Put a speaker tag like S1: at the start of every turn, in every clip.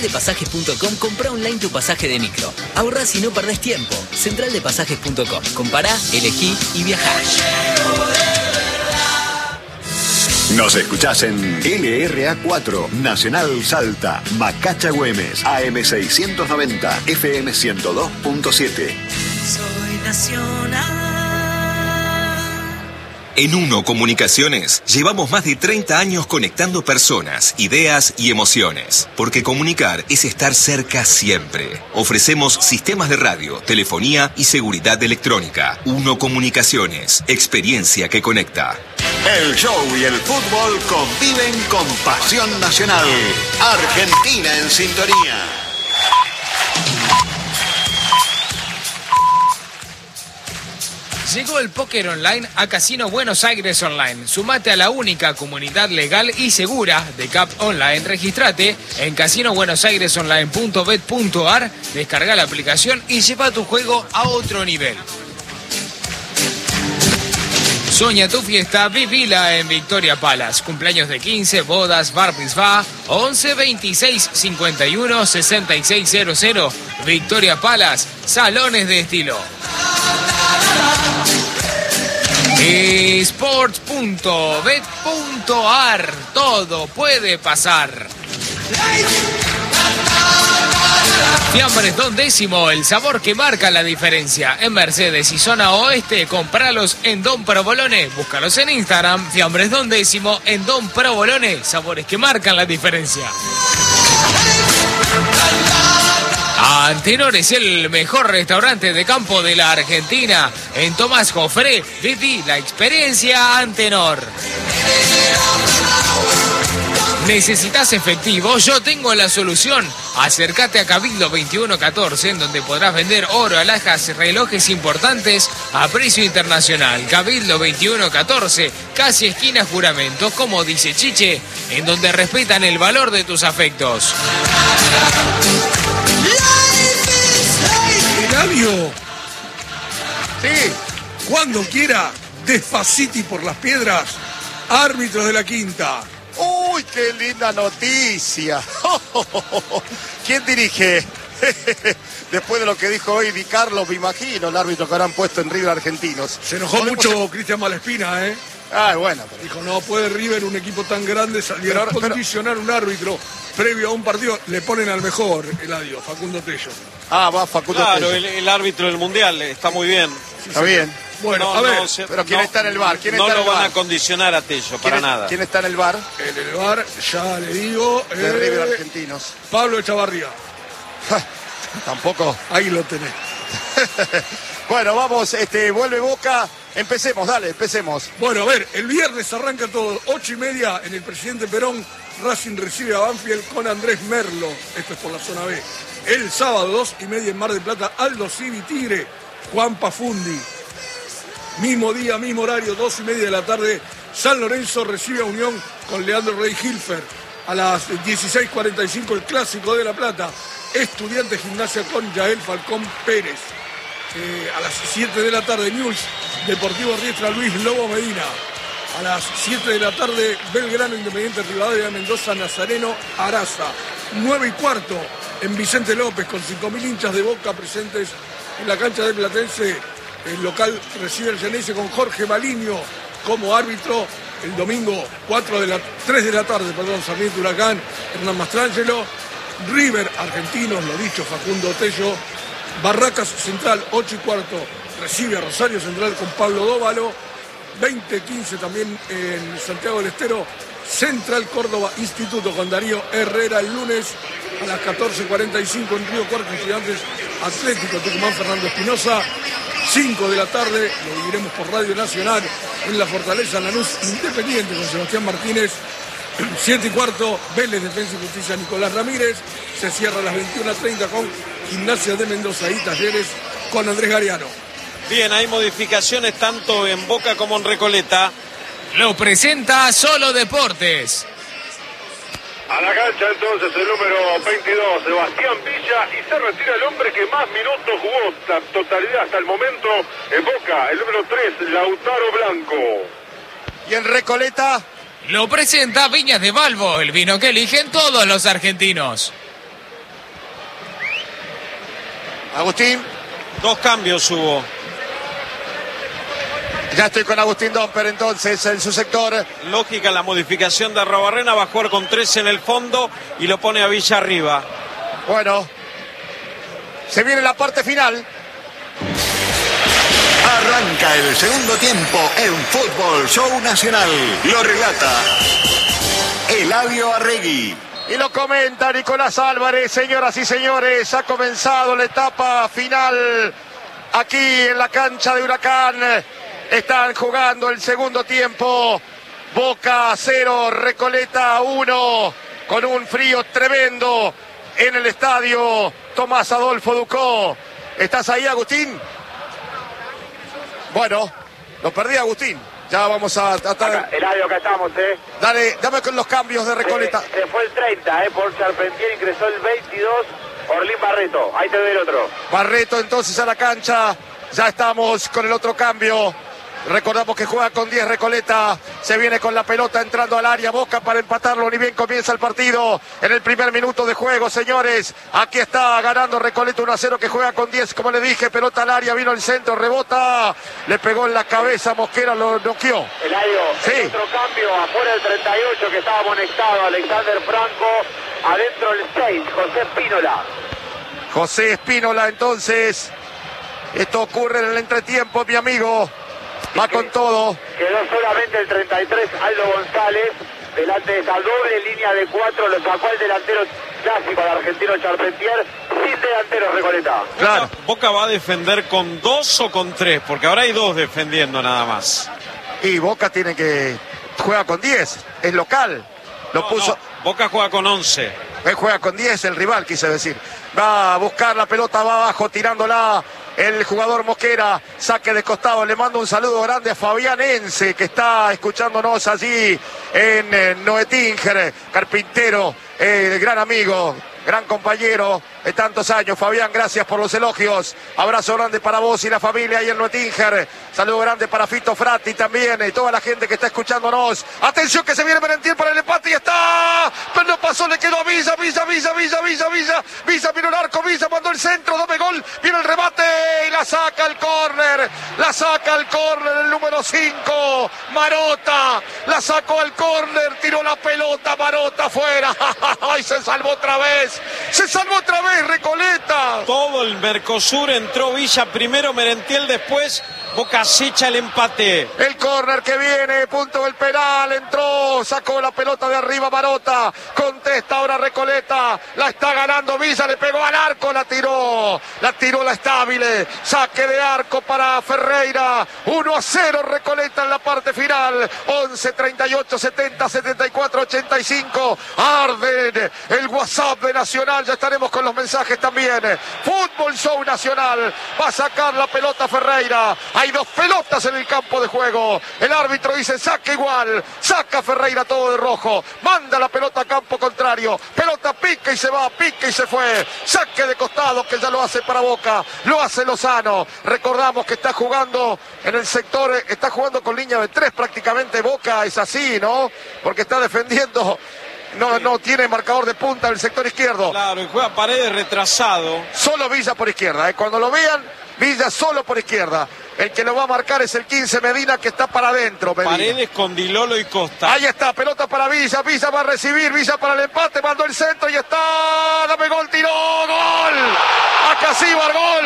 S1: De pasajes.com, compra online tu pasaje de micro. Ahorrás y no perdés tiempo. Centraldepasajes.com. Compará, elegí y viajá.
S2: Nos escuchás en LRA4, Nacional Salta, Macacha Güemes, AM 690, FM 102.7.
S3: Soy Nacional.
S4: En Uno Comunicaciones llevamos más de 30 años conectando personas, ideas y emociones. Porque comunicar es estar cerca siempre. Ofrecemos sistemas de radio, telefonía y seguridad electrónica. Uno Comunicaciones, experiencia que conecta.
S2: El show y el fútbol conviven con pasión nacional. Argentina en sintonía.
S5: Llegó el póker online a Casino Buenos Aires Online. Sumate a la única comunidad legal y segura de CAP Online. Registrate en casinobuenosairesonline.bet.ar, descarga la aplicación y lleva tu juego a otro nivel. Soña tu fiesta, vivila en Victoria Palace. Cumpleaños de 15, bodas, bar mitzvah, 11 26 51 6600. Victoria Palace, salones de estilo. Sports.bet.ar, todo puede pasar. Fiambres Don Décimo, el sabor que marca la diferencia. En Mercedes y zona oeste, compralos en Don Provolone. Búscalos en Instagram, Fiambres Don Décimo en Don Provolone. Sabores que marcan la diferencia. Antenor es el mejor restaurante de campo de la Argentina. En Tomás Jofré, viví la experiencia Antenor. ¿Necesitas efectivo? Yo tengo la solución. Acércate a Cabildo 2114, en donde podrás vender oro, alhajas, relojes importantes a precio internacional. Cabildo 2114, casi esquina Juramento, como dice Chiche, en donde respetan el valor de tus afectos.
S6: Eladio. Sí. Cuando quiera, Despaciti por las Piedras, árbitros de la quinta.
S7: ¡Uy, qué linda noticia! ¿Quién dirige? Después de lo que dijo hoy Di Carlos, me imagino, el árbitro que habrán puesto en River Argentinos.
S6: Se enojó mucho Cristian Malespina, ¿eh?
S7: Ah, bueno. Pero...
S6: Dijo, no puede River, un equipo tan grande, salir a condicionar un árbitro previo a un partido. Le ponen al mejor, Eladio, Facundo Tello.
S7: Ah, va Facundo Tello.
S8: Claro, el árbitro del Mundial está muy bien.
S7: Sí, está bien.
S6: Bueno, a ver.
S7: Pero ¿quién está en el bar?
S8: No lo van a condicionar a Tello, para nada.
S7: ¿Quién está en el bar?
S6: En el bar, ya le digo.
S7: De River Argentinos.
S6: Pablo Echavarría.
S7: Tampoco.
S6: Ahí lo tenés.
S7: Bueno, vamos, vuelve Boca. Empecemos, dale, empecemos.
S6: Bueno, a ver, el viernes arranca todo. 8:30 en el Presidente Perón. Racing recibe a Banfield con Andrés Merlo. Esto es por la zona B. El sábado, 2:30 en Mar del Plata, Aldo Civi Tigre, Juan Pafundi. Mismo día, mismo horario, 2:30 de la tarde, San Lorenzo recibe a Unión con Leandro Rey Hilfer. A las 16:45 el Clásico de La Plata, Estudiantes Gimnasia con Yael Falcón Pérez. A las 7 de la tarde, News, Deportivo Riestra Luis Lobo Medina. A las 7 de la tarde, Belgrano Independiente Rivadavia Mendoza Nazareno Araza. 9:15 en Vicente López con 5.000 hinchas de Boca presentes en la cancha de Platense. El local recibe el Geneise con Jorge Maliño como árbitro. El domingo 3 de la tarde, Sarmiento Huracán, Hernán Mastrangelo. River Argentinos, lo dicho, Facundo Tello. Barracas Central, 8:15, recibe a Rosario Central con Pablo Dóvalo. 20:15 también en Santiago del Estero, Central Córdoba Instituto con Darío Herrera. El lunes a las 14:45 en Río Cuarto, Estudiantes Atlético Tucumán Fernando Espinosa. 5 de la tarde, lo viviremos por Radio Nacional en la Fortaleza Lanús Independiente con Sebastián Martínez. 7:15, Vélez Defensa y Justicia Nicolás Ramírez. Se cierra a las 21:30 con Gimnasia de Mendoza y Talleres con Andrés Gariano.
S8: Bien, hay modificaciones tanto en Boca como en Recoleta.
S5: Lo presenta Solo Deportes.
S9: A la cancha entonces el número 22, Sebastián Villa, y se retira el hombre que más minutos jugó, la totalidad hasta el momento en Boca, el número 3, Lautaro Blanco.
S7: Y en Recoleta
S5: lo presenta Viñas de Balbo, el vino que eligen todos los argentinos.
S7: Agustín.
S8: 2 cambios hubo.
S7: Ya estoy con Agustín Domper entonces en su sector.
S8: Lógica la modificación de Arrobarrena, va a jugar con 3 en el fondo y lo pone a Villa arriba.
S7: Bueno, se viene la parte final.
S2: Arranca el segundo tiempo en Fútbol Show Nacional. Lo relata Eladio Arregui.
S7: Y lo comenta Nicolás Álvarez. Señoras y señores, ha comenzado la etapa final aquí en la cancha de Huracán. Están jugando el segundo tiempo. Boca 0, Recoleta 1, con un frío tremendo en el estadio Tomás Adolfo Ducó. ¿Estás ahí, Agustín? Bueno, lo perdí, Agustín. Ya vamos a tratar.
S10: Eladio, acá estamos,
S7: Dale, dame con los cambios de Recoleta.
S10: Se fue el 30, por Charpentier, ingresó el 22, Orlín Barreto. Ahí te doy el otro.
S7: Barreto entonces a la cancha. Ya estamos con el otro cambio. Recordamos que juega con 10 Recoleta. Se viene con la pelota entrando al área. Boca para empatarlo. Ni bien comienza el partido. En el primer minuto de juego, señores. Aquí está ganando Recoleta 1-0, que juega con 10. Como le dije, pelota al área. Vino el centro, rebota. Le pegó en la cabeza. Mosquera lo noqueó.
S10: Eladio,
S7: sí.
S10: Otro cambio. Afuera el 38 que estaba amonestado. Alexander Franco. Adentro el 6. José Espínola.
S7: José Espínola, entonces. Esto ocurre en el entretiempo, mi amigo. Va con todo.
S10: Quedó solamente el 33, Aldo González, delante de esa doble línea de 4, lo sacó el delantero clásico del argentino Charpentier, sin delantero Recoleta.
S7: Claro.
S8: Boca va a defender con 2 o con 3, porque ahora hay 2 defendiendo nada más.
S7: Y Boca tiene que... juega con 10, es local. Lo puso...
S8: No. Boca juega con 11.
S7: Él juega con 10, el rival, quise decir. Va a buscar la pelota, va abajo, tirándola. El jugador Mosquera, saque de costado. Le mando un saludo grande a Fabián Ence, que está escuchándonos allí en Noetinger, carpintero, gran amigo, gran compañero de tantos años. Fabián, gracias por los elogios. Abrazo grande para vos y la familia ahí en Noetinger. Saludo grande para Fito Fratti también y toda la gente que está escuchándonos. Atención que se viene Merentiel para el empate y está. Pero no pasó, le quedó a Villa. Villa miró el arco, Villa mandó el centro, dame gol. Viene el remate y la saca al córner. El número 5, Marota. La sacó al córner, tiró la pelota, Marota afuera. ¡Ay, se salvó otra vez! Recoleta.
S8: Todo el Mercosur entró Villa primero, Merentiel después. Boca acecha el empate.
S7: El córner que viene, punto del penal, entró, sacó la pelota de arriba Marota, contesta ahora Recoleta, la está ganando Villa, le pegó al arco, la tiró la Estabile, saque de arco para Ferreira, 1-0 Recoleta en la parte final, 11, 38, 70, 74, 85, arden el WhatsApp de Nacional, ya estaremos con los mensajes también. Fútbol Show Nacional, va a sacar la pelota Ferreira. Hay 2 pelotas en el campo de juego. El árbitro dice saca igual. Saca Ferreira todo de rojo. Manda la pelota a campo contrario. Pelota pica y se va, pica y se fue. Saque de costado que ya lo hace para Boca. Lo hace Lozano. Recordamos que está jugando en el sector, está jugando con línea de 3 prácticamente. Boca es así, ¿no? Porque está defendiendo. No tiene marcador de punta en el sector izquierdo.
S8: Claro, y juega Paredes retrasado.
S7: Solo Villa por izquierda. Cuando lo vean, Villa solo por izquierda. El que lo va a marcar es el 15 Medina, que está para adentro.
S8: Paredes con Dilolo y Costa.
S7: Ahí está, pelota para Villa. Villa va a recibir, Villa para el empate. Mandó el centro y está. Dame gol, tiró. ¡Gol! Acasíbar, gol.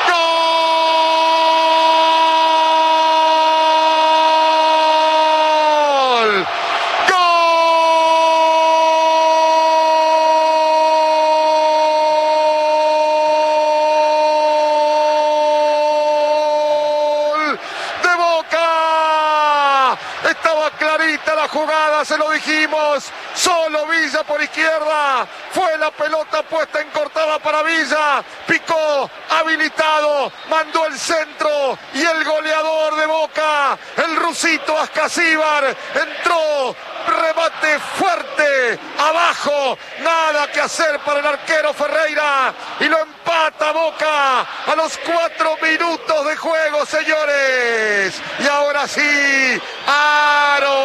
S7: ¡Gol! Jugada, se lo dijimos, solo Villa por izquierda, fue la pelota puesta en cortada para Villa, picó, habilitado, mandó el centro y el goleador de Boca, el rusito Ascasíbar, entró, remate fuerte, abajo, nada que hacer para el arquero Ferreira y lo empata Boca a los 4 minutos de juego, señores. Y ahora sí, aro.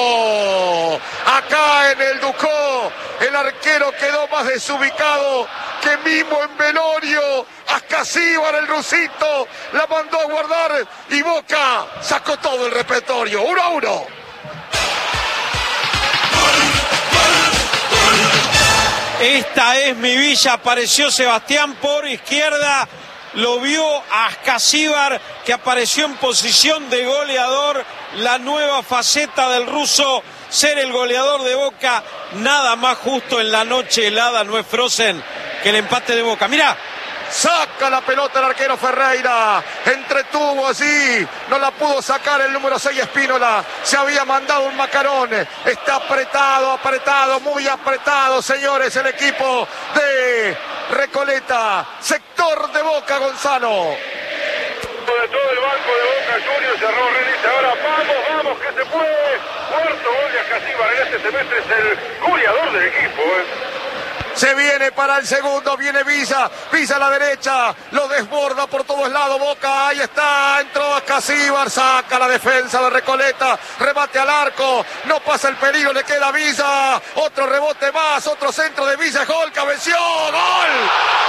S7: Acá en el Ducó, el arquero quedó más desubicado ¡Qué mimo en velorio! Ascasíbar, el rusito, la mandó a guardar y Boca sacó todo el repertorio. 1-1.
S8: Esta es mi Villa, apareció Sebastián por izquierda, lo vio a Ascasíbar, que apareció en posición de goleador, la nueva faceta del ruso, ser el goleador de Boca. Nada más justo en la noche helada, no es Frozen, que el empate de Boca. Mirá.
S7: Saca la pelota el arquero Ferreira, entretuvo así, no la pudo sacar el número 6 Espínola, se había mandado un macarón, está apretado, muy apretado, señores, el equipo de Recoleta, sector de Boca, Gonzalo.
S9: De todo el banco de Boca Juniors, cerró Renis, ahora vamos, que se puede. Cuarto gol de Ascasíbar en este semestre, es el goleador del equipo,
S7: Se viene para el segundo, viene Villa a la derecha, lo desborda por todos lados Boca, ahí está, entró Ascasíbar, saca la defensa de Recoleta, remate al arco, no pasa el peligro, le queda Villa, otro rebote más, otro centro de Villa, gol, cabeció, gol.